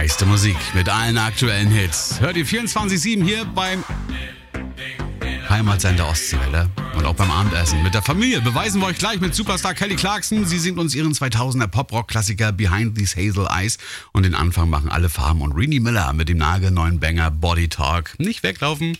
Meiste Musik mit allen aktuellen Hits. Hört ihr 24/7 hier beim Heimatsender Ostseewelle und auch beim Abendessen. Mit der Familie beweisen wir euch gleich mit Superstar Kelly Clarkson. Sie singt uns ihren 2000er Pop-Rock-Klassiker Behind These Hazel Eyes. Und den Anfang machen Alle Farben und Rini Miller mit dem nagelneuen Banger Body Talk. Nicht weglaufen.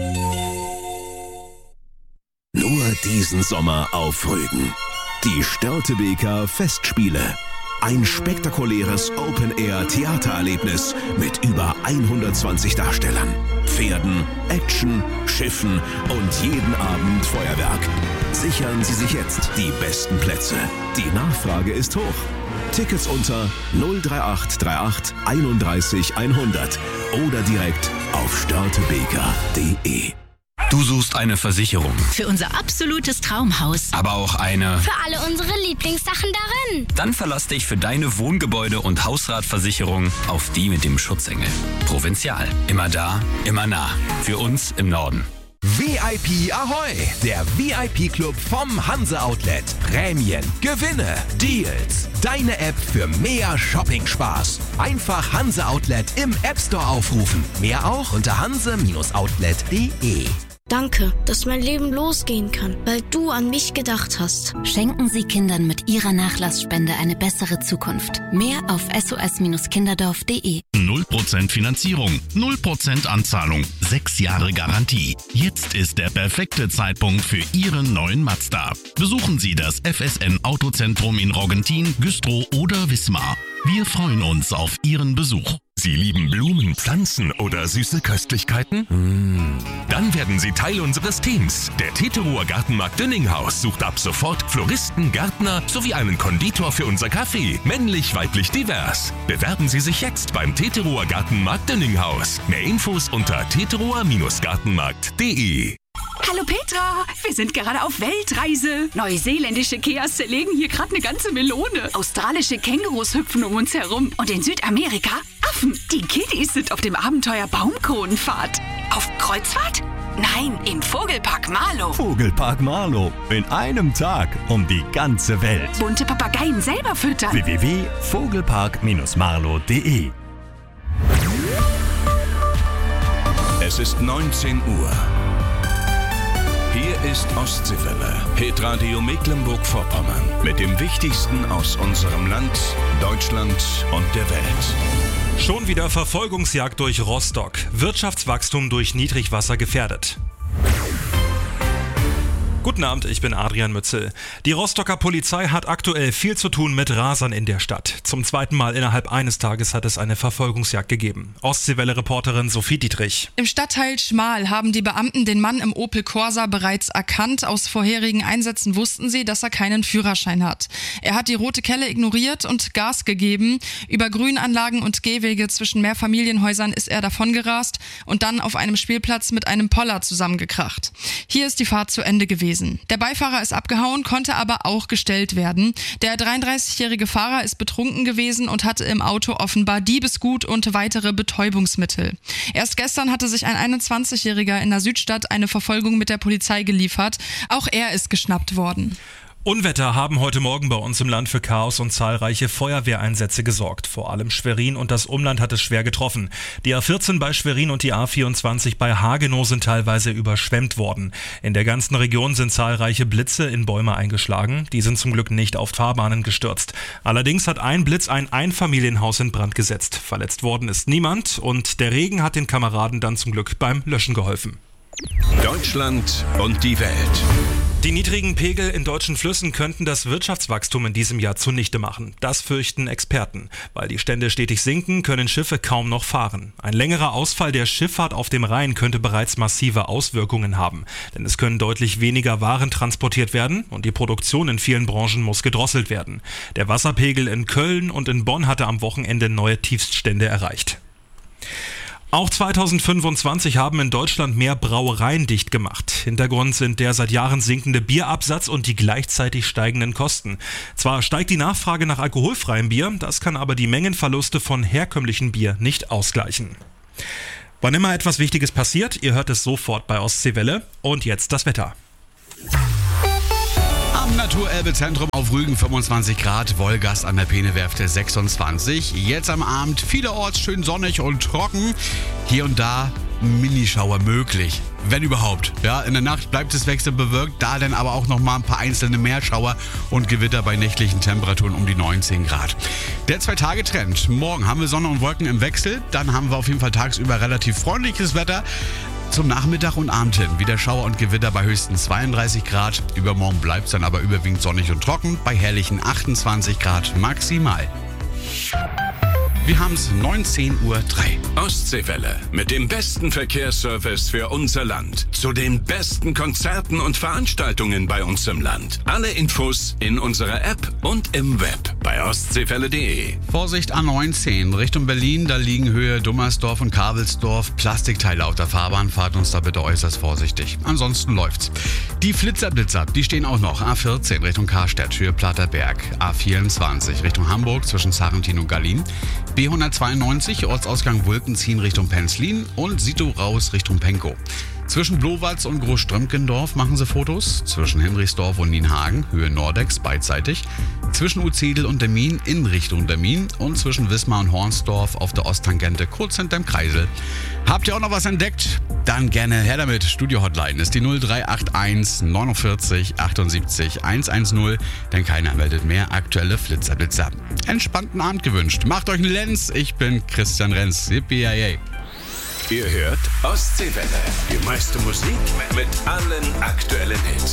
Nur diesen Sommer auf Rügen. Die Störtebeker Festspiele. Ein spektakuläres Open-Air-Theatererlebnis mit über 120 Darstellern, Pferden, Action, Schiffen und jeden Abend Feuerwerk. Sichern Sie sich jetzt die besten Plätze. Die Nachfrage ist hoch. Tickets unter 03838 31 100 oder direkt auf störtebeker.de. Du suchst eine Versicherung, Für unser absolutes Traumhaus. aber auch eine. Für alle unsere Lieblingssachen darin. Dann verlass dich für deine Wohngebäude- und Hausratversicherung auf die mit dem Schutzengel. Provinzial. Immer da, immer nah. Für uns im Norden. VIP Ahoi, der VIP-Club vom Hanse Outlet. Prämien, Gewinne, Deals. Deine App für mehr Shopping-Spaß. Einfach Hanse Outlet im App Store aufrufen. Mehr auch unter hanse-outlet.de. Danke, dass mein Leben losgehen kann, weil du an mich gedacht hast. Schenken Sie Kindern mit Ihrer Nachlassspende eine bessere Zukunft. Mehr auf sos-kinderdorf.de. 0% Finanzierung, 0% Anzahlung, 6 Jahre Garantie. Jetzt ist der perfekte Zeitpunkt für Ihren neuen Mazda. Besuchen Sie das FSN Autozentrum in Roggentin, Güstrow oder Wismar. Wir freuen uns auf Ihren Besuch. Sie lieben Blumen, Pflanzen oder süße Köstlichkeiten? Dann werden Sie Teil unseres Teams. Der Teterower Gartenmarkt Dünninghaus sucht ab sofort Floristen, Gärtner sowie einen Konditor für unser Café. Männlich, weiblich, divers. Bewerben Sie sich jetzt beim Teterower Gartenmarkt Dünninghaus. Mehr Infos unter teterower-gartenmarkt.de. Hallo Petra, wir sind gerade auf Weltreise. Neuseeländische Keas zerlegen hier gerade eine ganze Melone. Australische Kängurus hüpfen um uns herum. Und in Südamerika Affen. Die Kiddies sind auf dem Abenteuer Baumkronenfahrt. Auf Kreuzfahrt? Nein, im Vogelpark Marlow. Vogelpark Marlow. In einem Tag um die ganze Welt. Bunte Papageien selber füttern. www.vogelpark-marlow.de. Es ist 19 Uhr. Hier ist Ostseewelle, Hitradio Mecklenburg-Vorpommern. Mit dem Wichtigsten aus unserem Land, Deutschland und der Welt. Schon wieder Verfolgungsjagd durch Rostock. Wirtschaftswachstum durch Niedrigwasser gefährdet. Guten Abend, ich bin Adrian Mützel. Die Rostocker Polizei hat aktuell viel zu tun mit Rasern in der Stadt. Zum zweiten Mal innerhalb eines Tages hat es eine Verfolgungsjagd gegeben. Ostseewelle-Reporterin Sophie Dietrich. Im Stadtteil Schmal haben die Beamten den Mann im Opel Corsa bereits erkannt. Aus vorherigen Einsätzen wussten sie, dass er keinen Führerschein hat. Er hat die rote Kelle ignoriert und Gas gegeben. Über Grünanlagen und Gehwege zwischen Mehrfamilienhäusern ist er davongerast und dann auf einem Spielplatz mit einem Poller zusammengekracht. Hier ist die Fahrt zu Ende gewesen. Der Beifahrer ist abgehauen, konnte aber auch gestellt werden. Der 33-jährige Fahrer ist betrunken gewesen und hatte im Auto offenbar Diebesgut und weitere Betäubungsmittel. Erst gestern hatte sich ein 21-jähriger in der Südstadt eine Verfolgung mit der Polizei geliefert. Auch er ist geschnappt worden. Unwetter haben heute Morgen bei uns im Land für Chaos und zahlreiche Feuerwehreinsätze gesorgt. Vor allem Schwerin und das Umland hat es schwer getroffen. Die A14 bei Schwerin und die A24 bei Hagenow sind teilweise überschwemmt worden. In der ganzen Region sind zahlreiche Blitze in Bäume eingeschlagen. Die sind zum Glück nicht auf Fahrbahnen gestürzt. Allerdings hat ein Blitz ein Einfamilienhaus in Brand gesetzt. Verletzt worden ist niemand und der Regen hat den Kameraden dann zum Glück beim Löschen geholfen. Deutschland und die Welt. Die niedrigen Pegel in deutschen Flüssen könnten das Wirtschaftswachstum in diesem Jahr zunichte machen. Das fürchten Experten. Weil die Stände stetig sinken, können Schiffe kaum noch fahren. Ein längerer Ausfall der Schifffahrt auf dem Rhein könnte bereits massive Auswirkungen haben. Denn es können deutlich weniger Waren transportiert werden und die Produktion in vielen Branchen muss gedrosselt werden. Der Wasserpegel in Köln und in Bonn hatte am Wochenende neue Tiefststände erreicht. Auch 2025 haben in Deutschland mehr Brauereien dicht gemacht. Hintergrund sind der seit Jahren sinkende Bierabsatz und die gleichzeitig steigenden Kosten. Zwar steigt die Nachfrage nach alkoholfreiem Bier, das kann aber die Mengenverluste von herkömmlichem Bier nicht ausgleichen. Wann immer etwas Wichtiges passiert, ihr hört es sofort bei Ostseewelle. Und jetzt das Wetter. Am Naturelbe-Zentrum auf Rügen 25 Grad, Wolgast an der Peenewerft 26. Jetzt am Abend vielerorts schön sonnig und trocken. Hier und da Minischauer möglich, wenn überhaupt. Ja, in der Nacht bleibt es wechselbewölkt, da dann aber auch noch mal ein paar einzelne Meerschauer und Gewitter bei nächtlichen Temperaturen um die 19 Grad. Der 2-Tage-Trend. Morgen haben wir Sonne und Wolken im Wechsel, dann haben wir auf jeden Fall tagsüber relativ freundliches Wetter. Zum Nachmittag und Abend hin wieder Schauer und Gewitter bei höchstens 32 Grad. Übermorgen bleibt es dann aber überwiegend sonnig und trocken bei herrlichen 28 Grad maximal. Wir haben es 19:03 Uhr. Ostseewelle mit dem besten Verkehrsservice für unser Land. Zu den besten Konzerten und Veranstaltungen bei uns im Land. Alle Infos in unserer App und im Web bei ostseewelle.de. Vorsicht A19 Richtung Berlin, da liegen Höhe Dummersdorf und Kabelsdorf Plastikteile auf der Fahrbahn. Fahrt uns da bitte äußerst vorsichtig. Ansonsten läuft's. Die Flitzer-Blitzer, die stehen auch noch. A14 Richtung Karstadt, Höhe Platterberg. A24 Richtung Hamburg zwischen Sarrentin und Gallien. B192 Ortsausgang Wulkenzien Richtung Penzlin und Sito raus Richtung Penkow. Zwischen Blowatz und Großströmkendorf machen sie Fotos. Zwischen Hinrichsdorf und Nienhagen, Höhe Nordex, beidseitig. Zwischen Uzedel und Demmin in Richtung Demmin. Und zwischen Wismar und Hornsdorf auf der Osttangente kurz hinterm Kreisel. Habt ihr auch noch was entdeckt? Dann gerne her damit. Studio-Hotline ist die 0381 49 78 110. Denn keiner meldet mehr aktuelle Flitzer-Blitzer. Entspannten Abend gewünscht. Macht euch einen Lenz. Ich bin Christian Renz. Yippie-yay. Ihr hört Ostseewelle. Die meiste Musik mit allen aktuellen Hits.